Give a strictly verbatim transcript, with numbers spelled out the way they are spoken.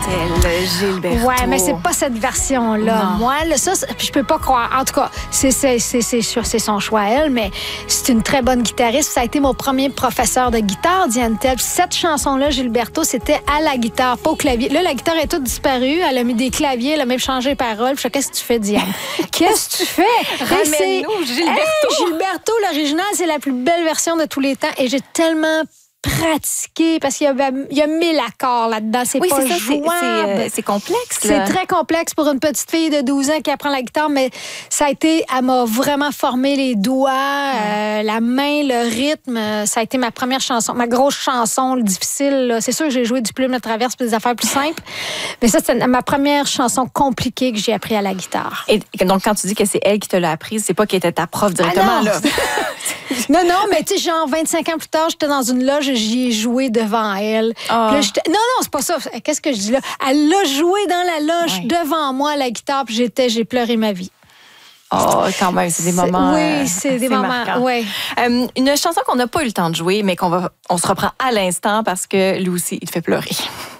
elle, Gilberto. Ouais, mais c'est pas cette version-là. Non. Moi, là, ça, je peux pas croire. En tout cas, c'est, c'est, c'est, c'est, c'est son choix à elle, mais c'est une très bonne guitariste. Ça a été mon premier professeur de guitare, Diane Tell. Cette chanson-là, Gilberto, c'était à la guitare, pas au clavier. Là, la guitare est toute disparue. Elle a mis des claviers, elle a même changé les paroles. Je sais, qu'est-ce que tu fais, Diane? Qu'est-ce que tu fais? Ramène-nous, Gilberto. Hey, Gilberto, l'original, c'est la plus belle version de tous les temps. Et j'ai tellement pratiqué parce qu'il y a, il y a mille accords là-dedans. C'est Oui, pas c'est ça, c'est, jouable. c'est, euh, c'est complexe. C'est là. très complexe pour une petite fille de douze ans qui apprend la guitare, mais ça a été, elle m'a vraiment formé les doigts, euh, la main, le rythme. Ça a été ma première chanson, ma grosse chanson difficile. Là. C'est sûr que j'ai joué du Plume de Traverse et des affaires plus simples, mais ça, c'est ma première chanson compliquée que j'ai appris à la guitare. Et donc, quand tu dis que c'est elle qui te l'a apprise, c'est pas qu'elle était ta prof directement, Ah non. là. Non, non, mais tu sais, genre vingt-cinq ans plus tard, j'étais dans une loge et j'y ai joué devant elle. Oh. Puis là, j'étais- non, non, c'est pas ça. Qu'est-ce que je dis là? Elle l'a joué dans la loge Ouais. devant moi à la guitare, puis j'étais, j'ai pleuré ma vie. Oh, quand même, c'est des moments. Oui, euh, c'est des assez moments. marquants. Ouais. Euh, une chanson qu'on n'a pas eu le temps de jouer, mais qu'on va, on se reprend à l'instant parce que lui aussi, il te fait pleurer.